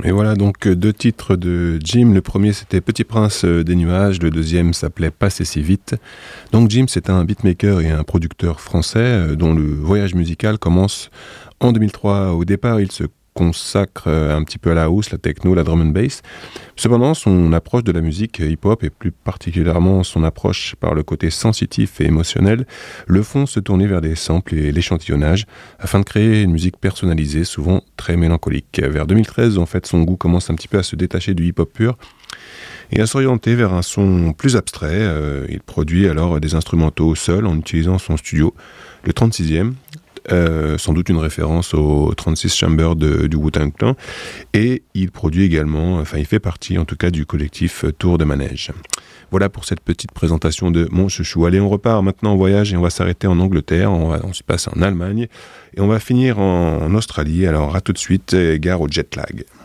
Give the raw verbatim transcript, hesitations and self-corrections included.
Et voilà donc deux titres de Jim. Le premier c'était Petit Prince des Nuages, le deuxième s'appelait Passer si vite. Donc Jim c'est un beatmaker et un producteur français dont le voyage musical commence en deux mille trois. Au départ il se consacre un petit peu à la house, la techno, la drum and bass. Cependant, son approche de la musique hip-hop, et plus particulièrement son approche par le côté sensitif et émotionnel, le font se tourner vers des samples et l'échantillonnage, afin de créer une musique personnalisée, souvent très mélancolique. Vers deux mille treize, en fait, son goût commence un petit peu à se détacher du hip-hop pur, et à s'orienter vers un son plus abstrait. Euh, il produit alors des instrumentaux seul, en utilisant son studio, le trente-sixième, Euh, sans doute une référence au trente-six Chamber de, du Wu-Tang Clan, et il produit également, enfin il fait partie en tout cas du collectif Tour de Manège. Voilà pour cette petite présentation de mon chouchou. Allez, on repart maintenant en voyage et on va s'arrêter en Angleterre, on, va, on se passe en Allemagne et on va finir en, en Australie. Alors à tout de suite, gare au jet lag.